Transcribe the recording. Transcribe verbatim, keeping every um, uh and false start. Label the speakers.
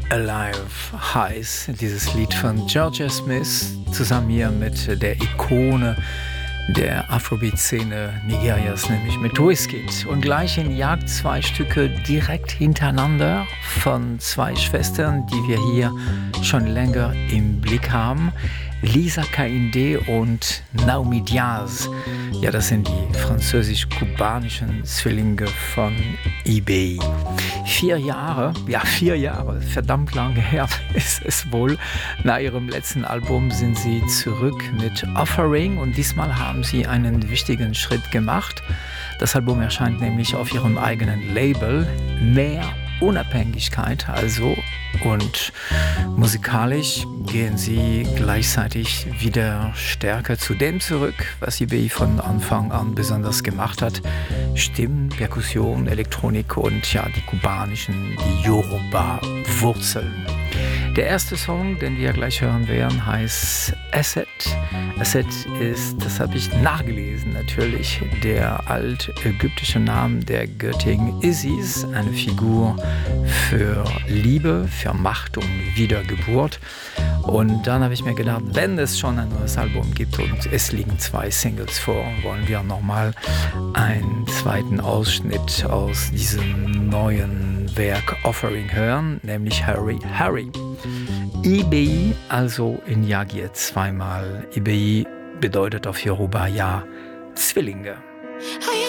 Speaker 1: Alive heißt dieses Lied von Georgia Smith, zusammen hier mit der Ikone der Afrobeat-Szene Nigerias, nämlich mit Wizkid. Und gleich in Jagd zwei Stücke direkt hintereinander von zwei Schwestern, die wir hier schon länger im Blick haben. Lisa Kainde und Naomi Diaz. Ja, das sind die französisch-kubanischen Zwillinge von eBay. Vier Jahre, ja vier Jahre, verdammt lange her ist es wohl. Nach ihrem letzten Album sind sie zurück mit Offering und diesmal haben sie einen wichtigen Schritt gemacht. Das Album erscheint nämlich auf ihrem eigenen Label. Mehr Unabhängigkeit also, und musikalisch gehen sie gleichzeitig wieder stärker zu dem zurück, was eBay von Anfang an besonders gemacht hat. Stimmen, Perkussion, Elektronik und ja, die kubanischen, die Yoruba-Wurzeln. Der erste Song, den wir gleich hören werden, heißt Asset. Asset ist, das habe ich nachgelesen natürlich, der altägyptische Name der Göttin Isis, eine Figur für Liebe, für Macht und Wiedergeburt. Und dann habe ich mir gedacht, wenn es schon ein neues Album gibt und es liegen zwei Singles vor, wollen wir nochmal einen zweiten Ausschnitt aus diesem neuen Werk Offering hören, nämlich Hurry, Hurry. eBay, also in Yagie zweimal. eBay bedeutet auf Yoruba ja Zwillinge.